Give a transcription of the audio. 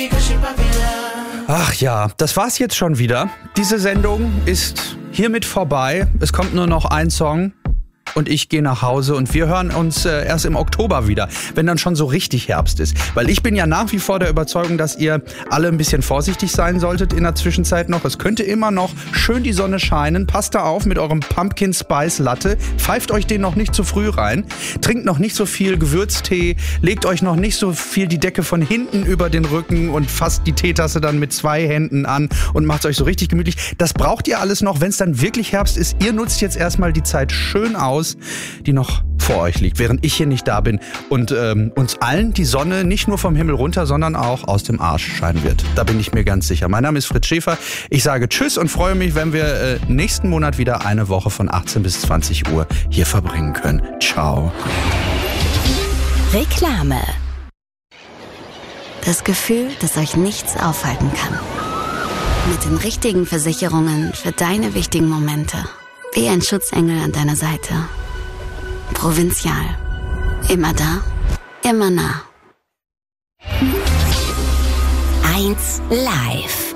Ach ja, das war's jetzt schon wieder. Diese Sendung ist hiermit vorbei. Es kommt nur noch ein Song. Und ich gehe nach Hause und wir hören uns erst im Oktober wieder, wenn dann schon so richtig Herbst ist. Weil ich bin ja nach wie vor der Überzeugung, dass ihr alle ein bisschen vorsichtig sein solltet in der Zwischenzeit noch. Es könnte immer noch schön die Sonne scheinen. Passt da auf mit eurem Pumpkin Spice Latte. Pfeift euch den noch nicht zu früh rein. Trinkt noch nicht so viel Gewürztee. Legt euch noch nicht so viel die Decke von hinten über den Rücken und fasst die Teetasse dann mit 2 Händen an und macht euch so richtig gemütlich. Das braucht ihr alles noch, wenn es dann wirklich Herbst ist. Ihr nutzt jetzt erstmal die Zeit schön aus, die noch vor euch liegt, während ich hier nicht da bin und uns allen die Sonne nicht nur vom Himmel runter, sondern auch aus dem Arsch scheinen wird. Da bin ich mir ganz sicher. Mein Name ist Fritz Schäfer. Ich sage Tschüss und freue mich, wenn wir nächsten Monat wieder eine Woche von 18 bis 20 Uhr hier verbringen können. Ciao. Reklame. Das Gefühl, dass euch nichts aufhalten kann. Mit den richtigen Versicherungen für deine wichtigen Momente. Wie ein Schutzengel an deiner Seite. Provinzial. Immer da, immer nah. 1 Live.